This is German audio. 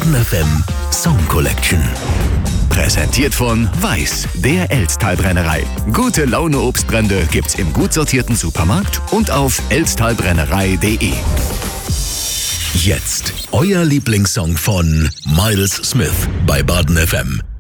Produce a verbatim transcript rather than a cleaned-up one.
Baden F M Song Collection. Präsentiert von Weiß, der Elztal-Brennerei. Gute Laune Obstbrände gibt's im gut sortierten Supermarkt und auf elztalbrennerei punkt de. Jetzt euer Lieblingssong von Miles Smith bei Baden F M.